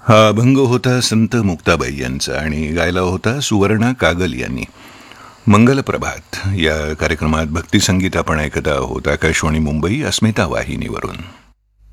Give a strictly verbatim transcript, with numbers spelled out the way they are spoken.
हा अभंग होता संत मुक्ताबाई यांचा आणि गायला होता सुवर्णा कागल यांनी. मंगलप्रभात या कार्यक्रमात भक्तिसंगीत आपण ऐकत आहोत आकाशवाणी मुंबई अस्मिता वाहिनीवरून.